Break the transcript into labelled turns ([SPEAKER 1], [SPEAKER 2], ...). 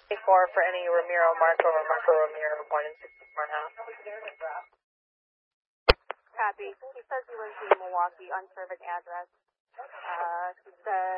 [SPEAKER 1] For any Ramiro Marco or Marco Ramiro born in 64 now.
[SPEAKER 2] Copy. He says he lives in Milwaukee, unserved address. He said